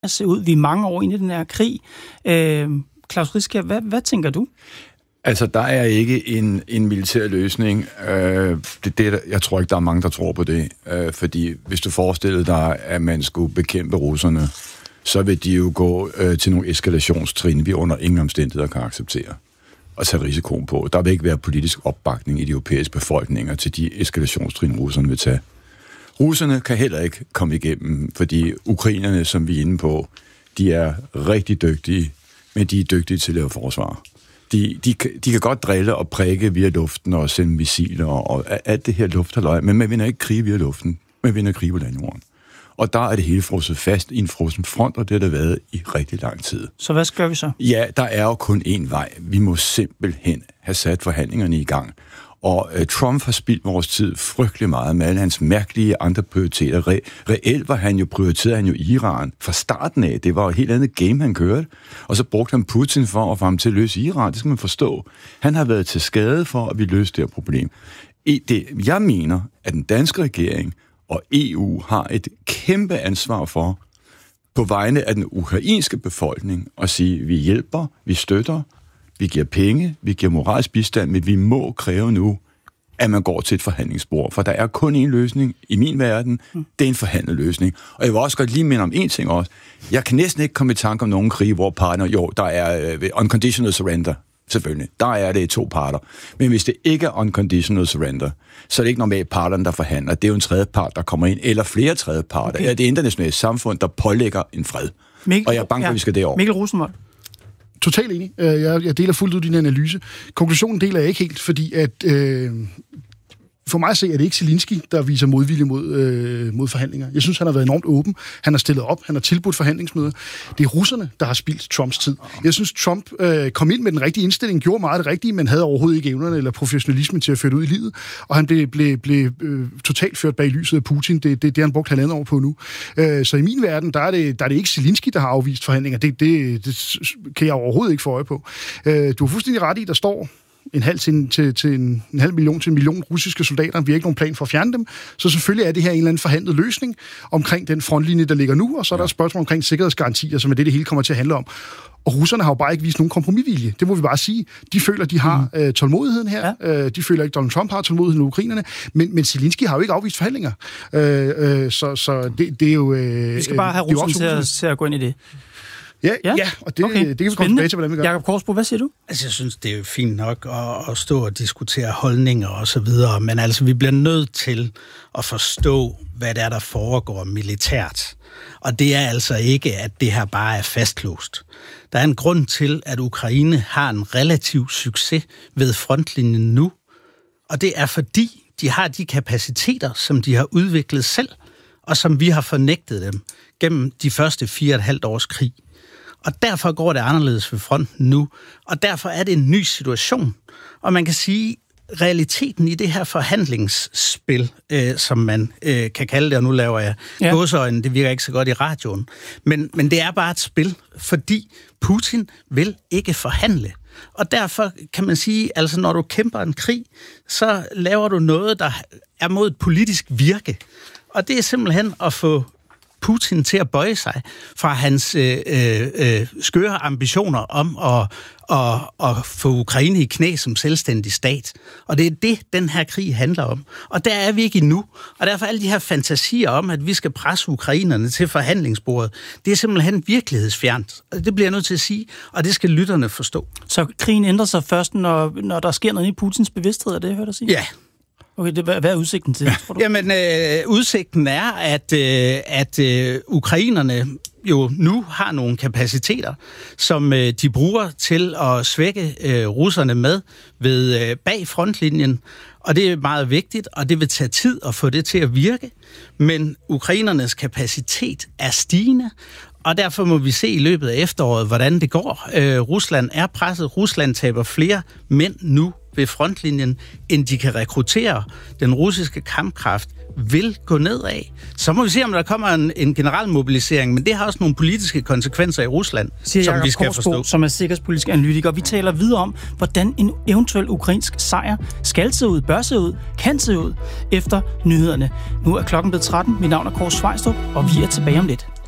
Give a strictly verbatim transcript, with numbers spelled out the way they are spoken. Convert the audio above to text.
at se ud. Vi er mange år inde i den her krig. Øh, Klaus Riskær, hvad, hvad tænker du? Altså, der er ikke en, en militær løsning. Øh, det, det, jeg tror ikke, der er mange, der tror på det. Øh, fordi hvis du forestiller dig, at man skulle bekæmpe russerne, så vil de jo gå øh, til nogle eskalationstrin, vi under ingen omstændigheder kan acceptere og tage risikoen på. Der vil ikke være politisk opbakning i de europæiske befolkninger til de eskalationstrin, russerne vil tage. Russerne kan heller ikke komme igennem, fordi ukrainerne, som vi er inde på, de er rigtig dygtige, men de er dygtige til at lave forsvar. De, de, de kan godt drille og prikke via luften og sende missiler og alt det her lufthaløj, men man vinder ikke krig via luften, man vinder krig på landjorden. Og der er det hele frosset fast i en frossen front, og det har det været i rigtig lang tid. Så hvad skal vi så? Ja, der er jo kun én vej. Vi må simpelthen have sat forhandlingerne i gang. Og uh, Trump har spildt vores tid frygtelig meget med alle hans mærkelige andre prioriteter. Re- reelt var han jo prioriteret han jo Iran fra starten af. Det var et helt andet game, han kørte. Og så brugte han Putin for at få ham til at løse Iran. Det skal man forstå. Han har været til skade for, at vi løste det her problem. I det, jeg mener, at den danske regering og E U har et kæmpe ansvar for, på vegne af den ukrainske befolkning, at sige, at vi hjælper, vi støtter, vi giver penge, vi giver moralsk bistand, men vi må kræve nu, at man går til et forhandlingsbord. For der er kun én løsning i min verden, det er en forhandlet løsning. Og jeg vil også godt lige minde om én ting også. Jeg kan næsten ikke komme i tanke om nogen krig, hvor partner, jo, der er uh, unconditional surrender. Selvfølgelig. Der er det to parter. Men hvis det ikke er unconditional surrender, så er det ikke normalt parterne, der forhandler. Det er jo en tredje part, der kommer ind, eller flere tredje parter. Okay. Det er det internationale samfund, der pålægger en fred. Mikkel, og jeg er bange for, ja. at vi skal derover. Mikkel Rosenvold. Totalt enig. Jeg, jeg deler fuldt ud din analyse. Konklusionen deler jeg ikke helt, fordi at... Øh For mig at se, er det ikke Zelensky, der viser modvilje mod, øh, mod forhandlinger. Jeg synes, han har været enormt åben. Han har stillet op. Han har tilbudt forhandlingsmøder. Det er russerne, der har spildt Trumps tid. Jeg synes, Trump øh, kom ind med den rigtige indstilling, gjorde meget det rigtige, men havde overhovedet ikke evnerne eller professionalismen til at føre det ud i livet. Og han blev, blev, blev øh, totalt ført bag lyset af Putin. Det, det, det har han brugt halvandet år på nu. Øh, så i min verden, der er, det, der er det ikke Zelensky, der har afvist forhandlinger. Det, det, det kan jeg overhovedet ikke få øje på. Øh, du har fuldstændig ret i, der står... en halv til, til, til en, en halv million til en million russiske soldater. Vi har ikke nogen plan for at fjerne dem. Så selvfølgelig er det her en eller anden forhandlet løsning omkring den frontlinje, der ligger nu, og så er der et spørgsmål omkring sikkerhedsgarantier, som er det, det hele kommer til at handle om. Og russerne har jo bare ikke vist nogen kompromisvilje. Det må vi bare sige. De føler, de har mm. øh, tålmodigheden her. Ja. Øh, de føler ikke, Donald Trump har tålmodigheden med ukrainerne. Men, men Zelensky har jo ikke afvist forhandlinger. Øh, øh, så så det, det er jo... Øh, vi skal bare have Rusland til at, til at gå ind i det. Ja, ja, ja, og det, okay. det kan vi komme tilbage til, hvordan vi gør. Jakob Korsbo, hvad siger du? Altså, jeg synes, det er fint nok at, at stå og diskutere holdninger og så videre, men altså, vi bliver nødt til at forstå, hvad det er, der foregår militært. Og det er altså ikke, at det her bare er fastlåst. Der er en grund til, at Ukraine har en relativ succes ved frontlinjen nu, og det er fordi, de har de kapaciteter, som de har udviklet selv, og som vi har fornægtet dem gennem de første fire og et halvt års krig. Og derfor går det anderledes ved fronten nu, og derfor er det en ny situation. Og man kan sige, realiteten i det her forhandlingsspil, øh, som man øh, kan kalde det, og nu laver jeg ja. gåseøjne, det virker ikke så godt i radioen, men, men det er bare et spil, fordi Putin vil ikke forhandle. Og derfor kan man sige, altså når du kæmper en krig, så laver du noget, der er mod et politisk virke. Og det er simpelthen at få Putin til at bøje sig fra hans øh, øh, skøre ambitioner om at, at, at få Ukraine i knæ som selvstændig stat. Og det er det, den her krig handler om. Og der er vi ikke endnu. Og derfor alle de her fantasier om, at vi skal presse ukrainerne til forhandlingsbordet, det er simpelthen virkelighedsfjernt. Og det bliver jeg nødt til at sige, og det skal lytterne forstå. Så krigen ændrer sig først, når, når der sker noget i Putins bevidsthed, er det, jeg hørte dig sige? Ja. Okay, det, hvad er udsigten til det, tror du? Jamen, øh, udsigten er, at, øh, at øh, ukrainerne jo nu har nogle kapaciteter, som øh, de bruger til at svække øh, russerne med ved øh, bag frontlinjen. Og det er meget vigtigt, og det vil tage tid at få det til at virke. Men ukrainernes kapacitet er stigende, og derfor må vi se i løbet af efteråret, hvordan det går. Øh, Rusland er presset. Rusland taber flere mænd nu ved frontlinjen, end de kan rekruttere. Den russiske kampkraft vil gå nedad. Så må vi se, om der kommer en, en generel mobilisering, men det har også nogle politiske konsekvenser i Rusland, siger som Jacob vi skal Korsbo, forstå. Som er sikkerhedspolitisk analytiker. Vi taler videre om, hvordan en eventuel ukrainsk sejr skal se ud, bør se ud, kan se ud efter nyhederne. Nu er klokken blevet tretten. Mit navn er Kåre Svejstrup, og vi er tilbage om lidt.